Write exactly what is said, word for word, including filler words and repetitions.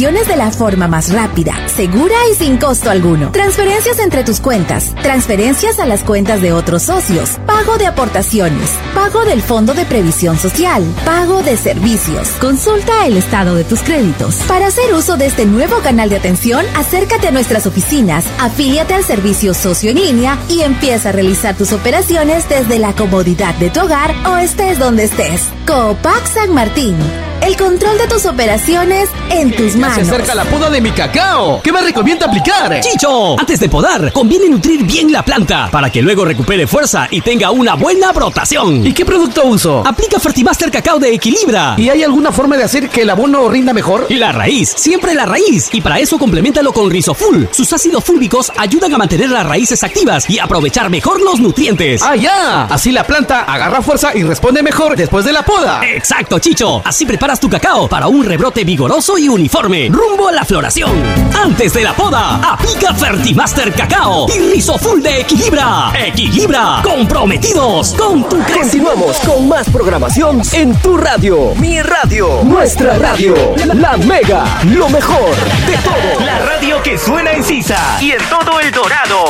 operaciones de la forma más rápida, segura y sin costo alguno. Transferencias entre tus cuentas, transferencias a las cuentas de otros socios, pago de aportaciones, pago del Fondo de Previsión Social, pago de servicios. Consulta el estado de tus créditos. Para hacer uso de este nuevo canal de atención, acércate a nuestras oficinas, afíliate al servicio socio en línea y empieza a realizar tus operaciones desde la comodidad de tu hogar o estés donde estés. Coopac San Martín. El control de tus operaciones en tus manos. Ya se acerca la poda de mi cacao. ¿Qué me recomienda aplicar? ¡Chicho! Antes de podar, conviene nutrir bien la planta para que luego recupere fuerza y tenga una buena brotación. ¿Y qué producto uso? Aplica Fertimaster Cacao de Equilibra. ¿Y hay alguna forma de hacer que el abono rinda mejor? Y la raíz, siempre la raíz. Y para eso compleméntalo con Rizoful. Sus ácidos fúlbicos ayudan a mantener las raíces activas y aprovechar mejor los nutrientes. ¡Ah, ya! Así la planta agarra fuerza y responde mejor después de la poda. Exacto, Chicho. Así preparas tu cacao para un rebrote vigoroso y uniforme, rumbo a la floración. Antes de la poda, aplica Fertimaster Cacao y Rizoful de Equilibra. Equilibra, comprometidos con tu crecimiento. Continuamos con más programación en tu radio. Mi radio, nuestra radio, la Mega, lo mejor de todo. La radio que suena en Sisa y en todo El Dorado.